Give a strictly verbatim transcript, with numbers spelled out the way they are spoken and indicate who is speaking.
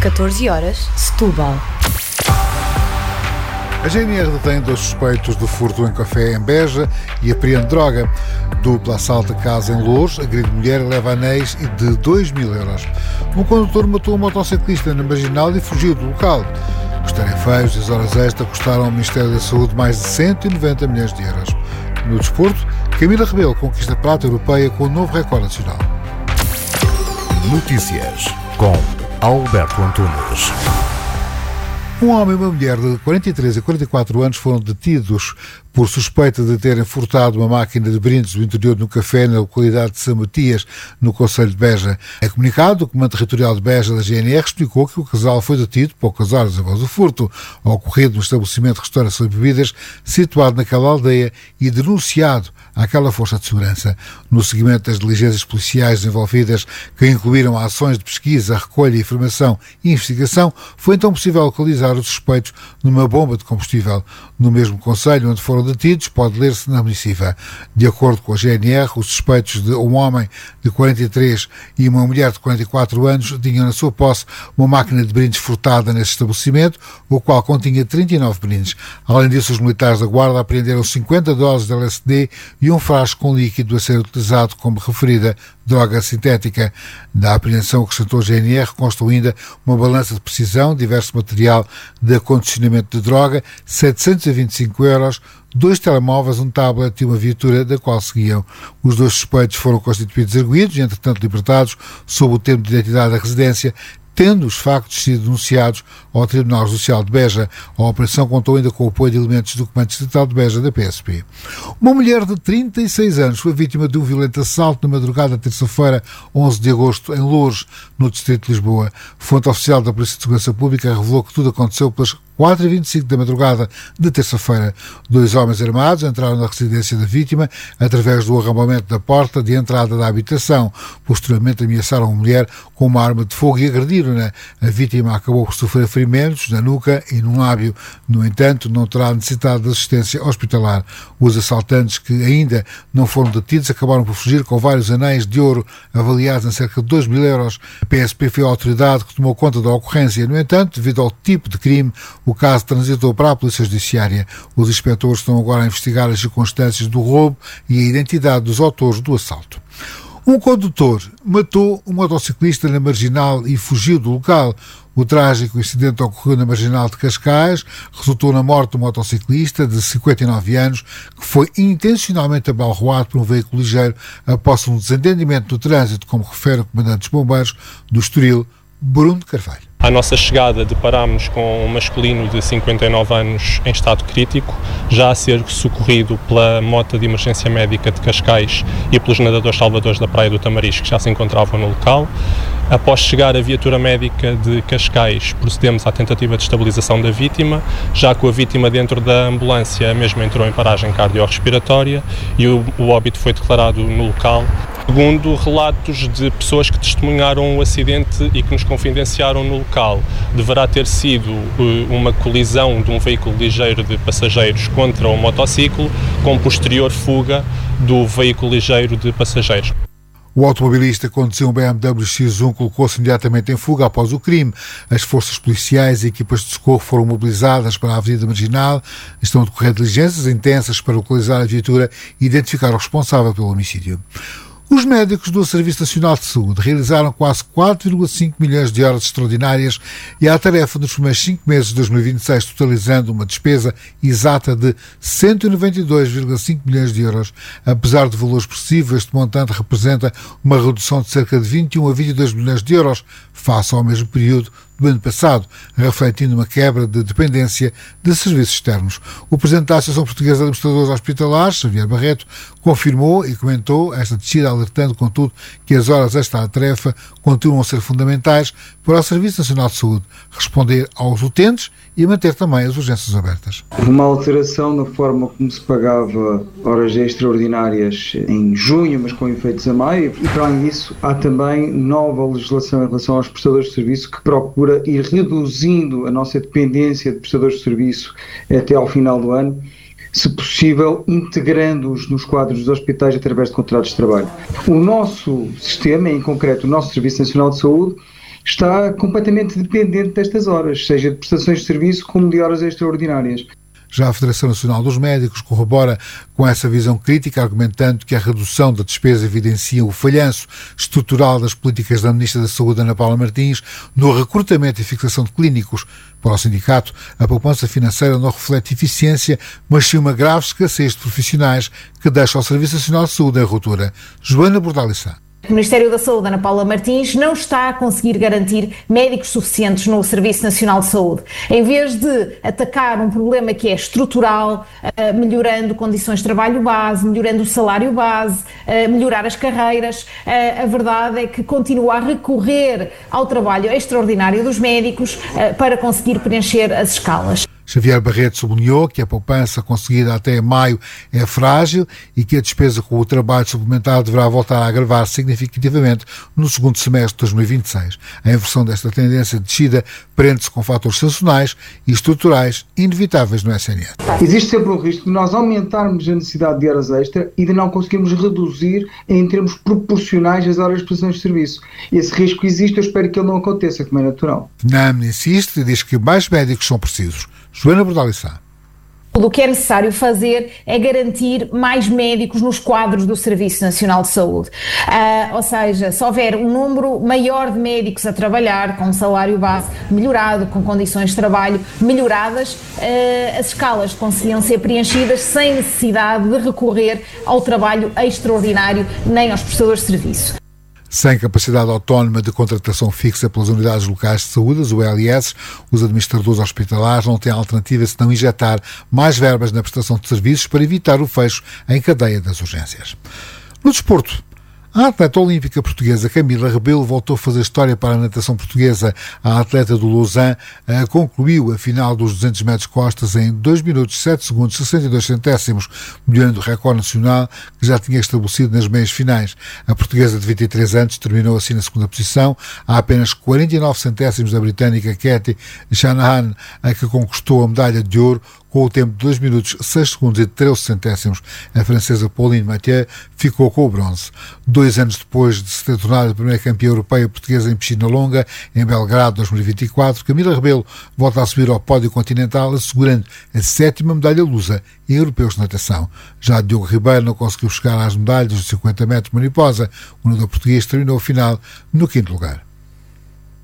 Speaker 1: catorze horas, Setúbal.
Speaker 2: A G N R detém dois suspeitos de furto em café em Beja e apreende droga. Duplo assalto a casa em Louros, agride mulher e leva anéis de dois mil euros. Um condutor matou um motociclista na Marginal e fugiu do local. Os tarefeiros e as horas extra custaram ao Ministério da Saúde mais de cento e noventa milhões de euros. No desporto, Camila Rebelo conquista a prata europeia com um novo recorde nacional.
Speaker 3: Notícias com Alberto Antunes.
Speaker 2: Um homem e uma mulher de quarenta e três e quarenta e quatro anos foram detidos por suspeita de terem furtado uma máquina de brindes do interior de um café na localidade de São Matias, no concelho de Beja. Em comunicado, o Comando Territorial de Beja da G N R explicou que o casal foi detido poucas horas após o furto, ocorrido no estabelecimento de restauração de bebidas situado naquela aldeia e denunciado àquela força de segurança. No seguimento das diligências policiais envolvidas, que incluíram ações de pesquisa, recolha, informação e investigação, foi então possível localizar os suspeitos numa bomba de combustível. No mesmo concelho onde foram detidos, pode ler-se na missiva. De acordo com a G N R, os suspeitos de um homem de quarenta e três e uma mulher de quarenta e quatro anos tinham na sua posse uma máquina de brindes furtada nesse estabelecimento, o qual continha trinta e nove brindes. Além disso, os militares da Guarda apreenderam cinquenta doses de L S D e um frasco com líquido a ser utilizado como referida droga sintética. Da apreensão, acrescentou a G N R, constou ainda uma balança de precisão, diverso material de acondicionamento de droga, setecentos e vinte e cinco euros, dois telemóveis, um tablet e uma viatura da qual seguiam. Os dois suspeitos foram constituídos arguidos e, entretanto, libertados sob o termo de identidade da residência, tendo os factos sido denunciados ao Tribunal Judicial de Beja. A operação contou ainda com o apoio de elementos do Comando Distrital de Beja da P S P. Uma mulher de trinta e seis anos foi vítima de um violento assalto na madrugada de terça-feira, onze de agosto, em Louros, no distrito de Lisboa. Fonte oficial da Polícia de Segurança Pública revelou que tudo aconteceu pelas quatro e vinte e cinco da madrugada de terça-feira. Dois homens armados entraram na residência da vítima através do arrombamento da porta de entrada da habitação. Posteriormente ameaçaram a mulher com uma arma de fogo e agrediram-na. A vítima acabou por sofrer ferimentos na nuca e no lábio. No entanto, não terá necessidade de assistência hospitalar. Os assaltantes, que ainda não foram detidos, acabaram por fugir com vários anéis de ouro avaliados em cerca de dois mil euros. A P S P foi a autoridade que tomou conta da ocorrência. No entanto, devido ao tipo de crime, o caso transitou para a Polícia Judiciária. Os inspectores estão agora a investigar as circunstâncias do roubo e a identidade dos autores do assalto. Um condutor matou um motociclista na Marginal e fugiu do local. O trágico incidente ocorreu na Marginal de Cascais, resultou na morte do motociclista de cinquenta e nove anos, que foi intencionalmente abalroado por um veículo ligeiro após um desentendimento no trânsito, como refere o comandante dos bombeiros do Estoril, Bruno de Carvalho.
Speaker 4: À nossa chegada deparámos com um masculino de cinquenta e nove anos em estado crítico, já a ser socorrido pela Mota de Emergência Médica de Cascais e pelos nadadores salvadores da Praia do Tamariz, que já se encontravam no local. Após chegar a viatura médica de Cascais, procedemos à tentativa de estabilização da vítima. Já com a vítima dentro da ambulância, a mesma entrou em paragem cardiorrespiratória e o, o óbito foi declarado no local. Segundo relatos de pessoas que testemunharam o acidente e que nos confidenciaram no local, deverá ter sido uma colisão de um veículo ligeiro de passageiros contra um motociclo, com posterior fuga do veículo ligeiro de passageiros.
Speaker 2: O automobilista conduziu um B M W X um, colocou-se imediatamente em fuga após o crime. As forças policiais e equipas de socorro foram mobilizadas para a Avenida Marginal. Estão a decorrer diligências intensas para localizar a viatura e identificar o responsável pelo homicídio. Os médicos do Serviço Nacional de Saúde realizaram quase quatro vírgula cinco milhões de horas extraordinárias e à tarefa nos primeiros cinco meses de dois mil e vinte e seis, totalizando uma despesa exata de cento e noventa e dois vírgula cinco milhões de euros. Apesar de valor expressivo, este montante representa uma redução de cerca de vinte e um a vinte e dois milhões de euros face ao mesmo período do ano passado, refletindo uma quebra de dependência de serviços externos. O presidente da Associação Portuguesa de Administradores Hospitalares, Xavier Barreto, confirmou e comentou esta descida, alertando, contudo, que as horas extra à tarefa continuam a ser fundamentais para o Serviço Nacional de Saúde responder aos utentes e manter também as urgências abertas.
Speaker 5: Uma alteração na forma como se pagava horas extraordinárias em junho, mas com efeitos a maio, e para além disso há também nova legislação em relação aos prestadores de serviço que procura ir reduzindo a nossa dependência de prestadores de serviço até ao final do ano, se possível integrando-os nos quadros dos hospitais através de contratos de trabalho. O nosso sistema, em concreto o nosso Serviço Nacional de Saúde, está completamente dependente destas horas, seja de prestações de serviço como de horas extraordinárias.
Speaker 2: Já a Federação Nacional dos Médicos corrobora com essa visão crítica, argumentando que a redução da despesa evidencia o falhanço estrutural das políticas da Ministra da Saúde, Ana Paula Martins, no recrutamento e fixação de clínicos. Para o sindicato, a poupança financeira não reflete eficiência, mas sim uma grave escassez de profissionais que deixa o Serviço Nacional de Saúde em ruptura. Joana Bordalissá.
Speaker 6: O Ministério da Saúde, Ana Paula Martins, não está a conseguir garantir médicos suficientes no Serviço Nacional de Saúde. Em vez de atacar um problema que é estrutural, uh, melhorando condições de trabalho base, melhorando o salário base, uh, melhorar as carreiras, uh, a verdade é que continua a recorrer ao trabalho extraordinário dos médicos uh, para conseguir preencher as escalas.
Speaker 2: Xavier Barreto sublinhou que a poupança conseguida até maio é frágil e que a despesa com o trabalho suplementar deverá voltar a agravar significativamente no segundo semestre de dois mil e vinte e seis. A inversão desta tendência de descida prende-se com fatores sazonais e estruturais inevitáveis no S N S.
Speaker 5: Existe sempre o risco de nós aumentarmos a necessidade de horas extra e de não conseguirmos reduzir em termos proporcionais as horas de prestação de serviço. Esse risco existe, eu espero que ele não aconteça, como é natural.
Speaker 2: NAMN insiste e diz que mais médicos são precisos. Joana Bordalissá.
Speaker 6: O que é necessário fazer é garantir mais médicos nos quadros do Serviço Nacional de Saúde. Uh, ou seja, se houver um número maior de médicos a trabalhar, com um salário base melhorado, com condições de trabalho melhoradas, uh, as escalas conseguiam ser preenchidas sem necessidade de recorrer ao trabalho extraordinário nem aos prestadores de serviço.
Speaker 2: Sem capacidade autónoma de contratação fixa pelas unidades locais de saúde, as U L S, os administradores hospitalares não têm alternativa senão injetar mais verbas na prestação de serviços para evitar o fecho em cadeia das urgências. No desporto, a atleta olímpica portuguesa Camila Rebelo voltou a fazer história para a natação portuguesa. A atleta do Lausanne uh, concluiu a final dos duzentos metros costas em dois minutos, sete segundos, sessenta e dois centésimos, melhorando o recorde nacional que já tinha estabelecido nas meias finais. A portuguesa de vinte e três anos terminou assim na segunda posição, a apenas quarenta e nove centésimos da britânica Katie Shanahan, a que conquistou a medalha de ouro com o tempo de dois minutos, seis segundos e treze centésimos. A francesa Pauline Mathieu ficou com o bronze. Dois anos depois de se ter tornado a primeira campeã europeia portuguesa em piscina longa, em Belgrado dois mil e vinte e quatro, Camila Rebelo volta a subir ao pódio continental, assegurando a sétima medalha lusa em europeus de natação. Já Diogo Ribeiro não conseguiu chegar às medalhas dos cinquenta metros mariposa. O nadador português terminou a final no quinto lugar.